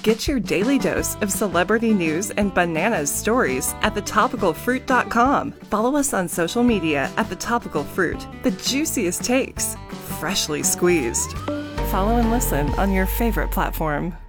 Get your daily dose of celebrity news and bananas stories at thetopicalfruit.com. Follow us on social media at The Topical Fruit. The juiciest takes, freshly squeezed. Follow and listen on your favorite platform.